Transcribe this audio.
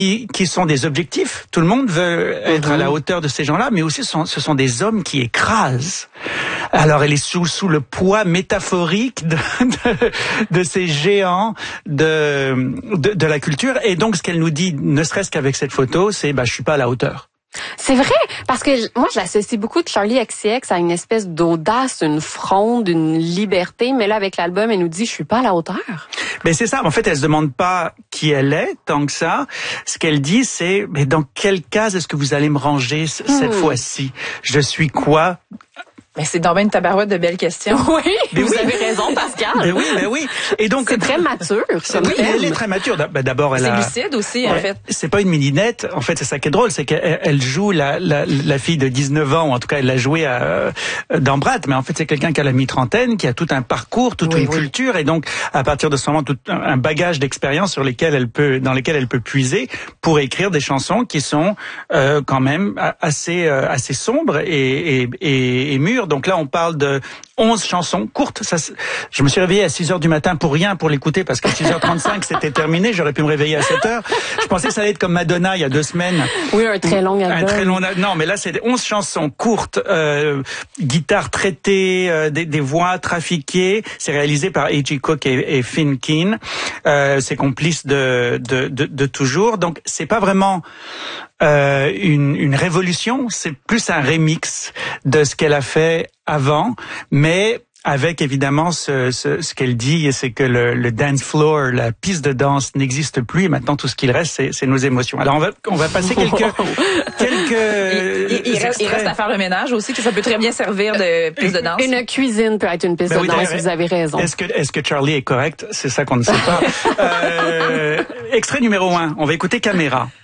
qui sont des objectifs. Tout le monde veut être à la hauteur de ces gens-là, mais aussi ce sont des hommes qui écrasent. Alors elle est sous le poids métaphorique de ces géants de la culture. Et donc ce qu'elle nous dit, ne serait-ce qu'avec cette photo, c'est je suis pas à la hauteur. C'est vrai, parce que moi, je l'associe beaucoup de Charli XCX à une espèce d'audace, une fronde, une liberté, mais là, avec l'album, elle nous dit, je suis pas à la hauteur. Mais c'est ça, en fait, elle se demande pas qui elle est, tant que ça. Ce qu'elle dit, c'est, mais dans quelle case est-ce que vous allez me ranger cette fois-ci? Je suis quoi? Mais c'est dans une tabarouette de belles questions. Oui, vous avez raison, Pascal. Mais oui. Et donc c'est très mature. Elle est très mature. D'abord, c'est lucide aussi, en fait. C'est pas une mininette. En fait, c'est ça qui est drôle, c'est qu'elle joue la fille de 19 ans, ou en tout cas, elle l'a joué dans Brat. Mais en fait, c'est quelqu'un qui a la mi-trentaine, qui a tout un parcours, toute une culture, et donc à partir de ce moment, tout un bagage d'expérience dans lesquelles elle peut puiser pour écrire des chansons qui sont quand même assez sombres et mûres. Donc là, on parle de 11 chansons courtes. Je me suis réveillé à 6h du matin pour rien, pour l'écouter, parce qu'à 6h35, c'était terminé. J'aurais pu me réveiller à 7h. Je pensais que ça allait être comme Madonna il y a 2 semaines. Oui, un très long album. Non, mais là, c'est 11 chansons courtes, guitare traitée, des voix trafiquées. C'est réalisé par A.G. Cook et Finn Keen. C'est complice de toujours. Donc, c'est pas vraiment une révolution, c'est plus un remix de ce qu'elle a fait avant, mais avec évidemment ce qu'elle dit, c'est que le dance floor, la piste de danse n'existe plus, et maintenant tout ce qu'il reste, c'est nos émotions. Alors on va passer quelques il reste à faire le ménage aussi, que ça peut très bien servir de piste de danse. Une cuisine peut être une piste de danse, vous avez raison. Est-ce que Charli est correct? C'est ça qu'on ne sait pas. Extrait numéro 1, on va écouter Caméra.